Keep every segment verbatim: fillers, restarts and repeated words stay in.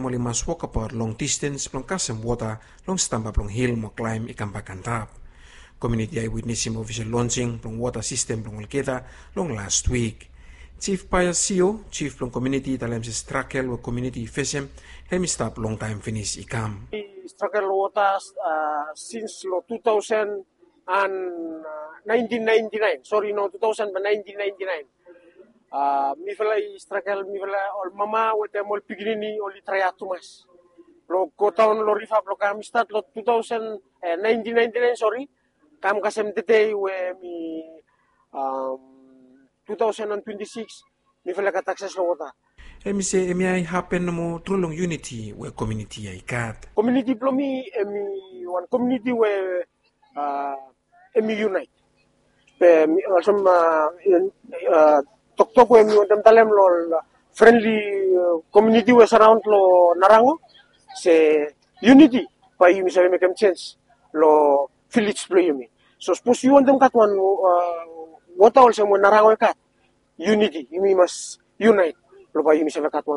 moli mas walk apart long distance plong kasem water long stamba plong hill mo climb ikam bakantap. Community eyewitness mo official launching plong water system plong Olketa long last week. Chief Pius C O, Chief plong community talam si struggle with community fesem hemi stop long time finish ikam. Struggle water uh, since lo two thousand and nineteen ninety-nine. Sorry, no, two thousand but nineteen ninety-nine. Uh, mi fala struggle mi fala ol mama wete mol pigrini oli triatumas. Lo kotaon lo rifa lo kami start lo two thousand eh, nineteen ninety-nine sorry. Kam kasem tete we mi um, two thousand twenty-six mi fala ka taxes lo wata. Emi se emi ay happen mo trulong unity we community ay kat. Community plomi emi one community we uh, emi unite. Pe mi asam uh, uh, tok tok we mi ondam talem lo friendly uh, community we surround lo Narango se unity pa yumi sa mekem change lo village plo yumi. So suppose you ondam katwan uh, wata also mo Narango kat unity yumi mas unite. Hemi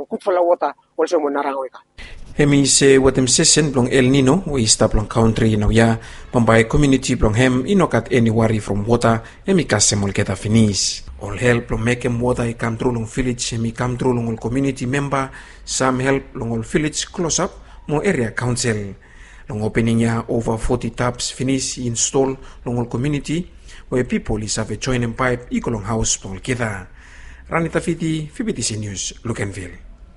se watem session plong El Nino we sta plong country no ya pambay community plong hem inokat any worry from water hemi kasem Olketa finish. All help plong mekem water I come through long village hemi come through long community member some help long all village close up mo area council. Long opening ya over forty taps finish install long all community where people is have a join and pipe ikolong house plong Olketa. Ranita Fiti, V B T C News, Lucanville.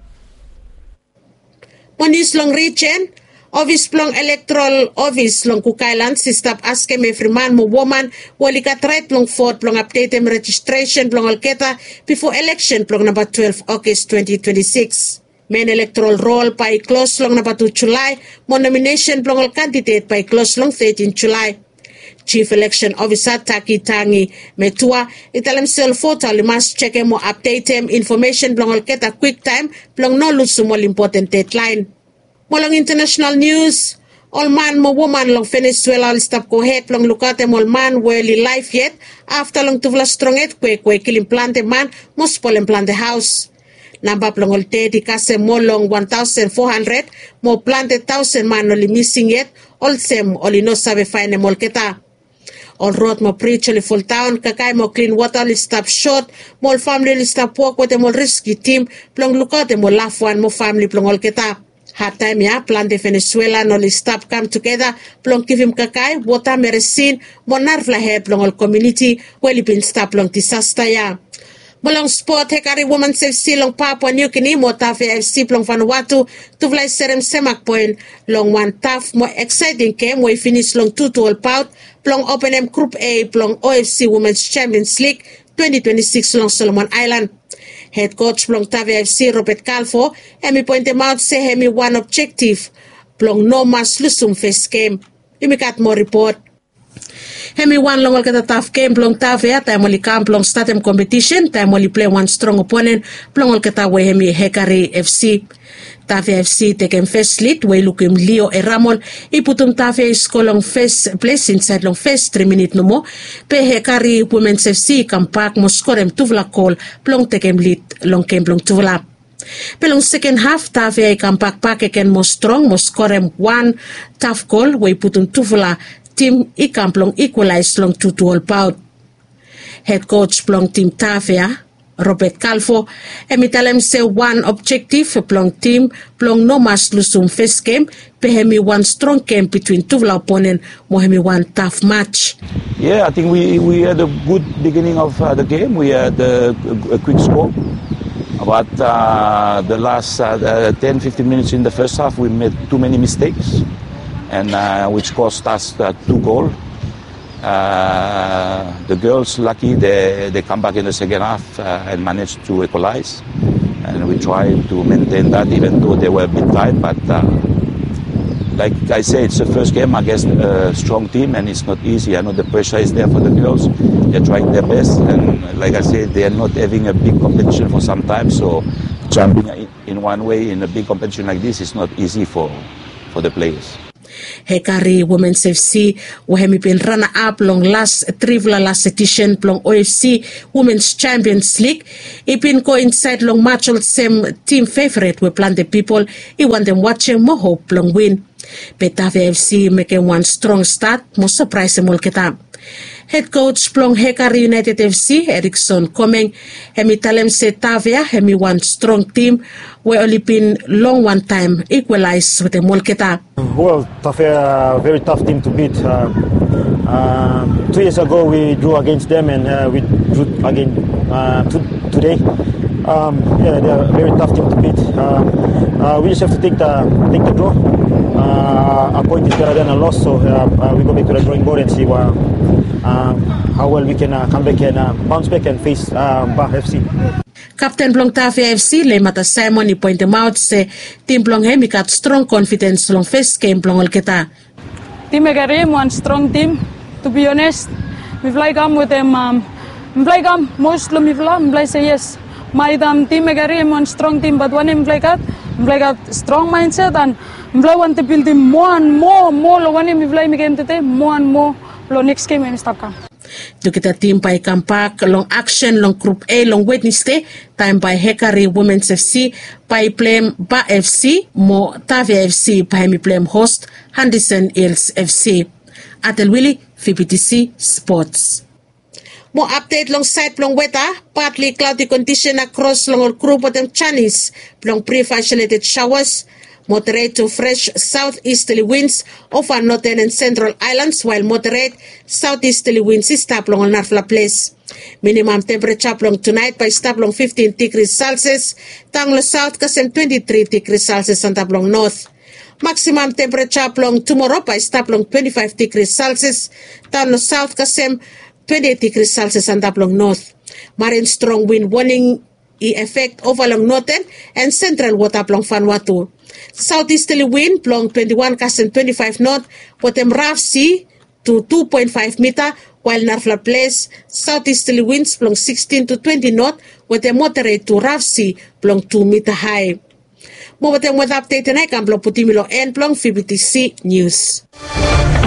Ponis long region, office plong electoral office long Kukailan, si stop aske me freeman mo woman, wali ka threat long fort plong update em registration plong Olketa before election plong number twelve August twenty twenty-six. Main electoral roll by close long number two July, mo nomination plong ol candidate by close long thirteen July. Chief Election Officer Taki Tangi Metua italam sel photo limas check mo update em information blong Olketa quick time blong no lusu mo important deadline. Molong international news all man mo woman long Venezuela stop ko het long lukate mo man weli life yet after long tuvla strong et kwe kwe kilim plante man mos polem plante house. Namba plong olte di kase mo long one thousand four hundred mo plante thousand man oli missing yet all sem oli no sabe fine mo Olketa. All road mo preach oli full town kakay mo clean water li stop short mo family li stop walk with mo risky team plong lukote mo lafwan mo family plong Olketa. Hard time ya plan de Venezuela no li stop come together plong give him kakay water medicine mo narvla he plong ol community weli bin stop plong disaster ya. Molong sport hekari women's F C long Papua New Guinea mo taf F C plong Vanuatu tuvlay serem semak point long one taf mo exciting game mo finish long two to all pout plong Open M Group A plong O F C Women's Champions League twenty twenty-six long Solomon Island. Head coach plong Tavia F C Robert Calfo hemi point him out say hemi one objective plong no mas lusum first game. Imikat mo report. Hemi one long Olketa tough game plong Tavia time oli kam plong statem competition time oli play one strong opponent plong Olketa we hemi Hekari F C. Tavia F C taken first lead way lukim Leo e Ramon iputum Tavia is long first place inside long first three minute no mo pe Hekari Women's F C kampak mo scorem tuvla call plong taken lead long game plong tuvla. Pelong second half Tavia kampak pak again mo strong mo scorem one tough goal way putum tuvla team ikam plong equalize long two to all pout. Head coach plong team Tavia Robert Calfo emitalem se one objective plong team plong no mas lusum first game pehemi one strong game between two opponent mohemi one tough match. Yeah, I think we we had a good beginning of uh, the game. We had a, a quick score. But uh, the last uh, ten to fifteen minutes in the first half we made too many mistakes and uh, which cost us uh, two goals. Uh, the girls lucky they, they come back in the second half uh, and managed to equalize, and we tried to maintain that even though they were a bit tight, but uh, like I say, it's the first game against a strong team and it's not easy. I know the pressure is there for the girls, they're trying their best, and like I said, they are not having a big competition for some time, so jumping in one way in a big competition like this is not easy for, for the players. Hekari Women's F C wahemi pin runner up long last trivla last edition long O F C Women's Champions League. Ipin coincide long match all same team favorite we plan the people. I want them watching more hope long win. Petavia F C making one strong start. Most surprise mul kita. Head coach Plong Hekari United F C, Erickson Coming, hemi talem se Tavia, hemi one strong team, we only been long one time equalize with the Molketa. Well, Tavia, very tough team to beat. Uh, uh, two years ago we drew against them and uh, we drew again uh, to, today. Um, yeah, they are a very tough team to beat. Uh, uh, we just have to take the take the draw. Uh, a point is better than a loss, so uh, uh, we go back to the drawing board and see what, uh, how well we can uh, come back and uh, bounce back and face uh, Bah F C. Captain Plong Tavia F C Lemata Simon he point them out say team Plong Hemi got strong confidence long first game Plong Olketa. Team Hekari one strong team. To be honest, we play game with them. Um, we play game most lo we play. We play say yes. My um, team Hekari one strong team, but when we play that, we play that strong mindset and we play want to build him more and more, more. Lo when we play game today, more and more. Lo next game we stop come. To kita team by Kampak long action long Group A long Wednesday time by Hekari Women's F C by play Bah F C mo Tavia F C by mi play host Henderson Hills F C. Atel Willie V P T C Sports. More update long side long weather, partly cloudy condition across long all group of them Chinese, long brief isolated showers, moderate to fresh southeasterly winds over northern and central islands, while moderate southeasterly winds is stop long on Narfla Place. Minimum temperature long tonight by stop long fifteen degrees Celsius, Tanglo South kasem twenty-three degrees Celsius and long north. Maximum temperature long tomorrow by stop long twenty-five degrees Celsius, Tanglo South kasem twenty-eight degrees Celsius and long north. Marine strong wind warning effect over long northern and central water long Vanuatu. Southeasterly wind long twenty-one kasem twenty-five knot, bottom rough sea to two point five meter, while Narfla Place southeasterly winds long sixteen to twenty knot, with a moderate to rough sea long two meter high. Mo weather update na kan blong putimilo en blong V B T C News.